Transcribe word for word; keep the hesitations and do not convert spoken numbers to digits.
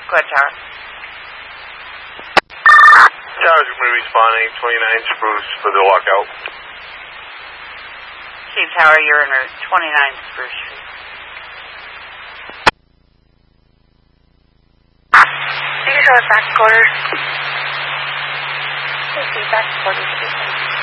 Go ahead, Tower. Tower's going to be responding, twenty-nine Spruce for the lockout. Steve Tower, you're in twenty-nine Spruce Street. You can go back quarter. Back quarter.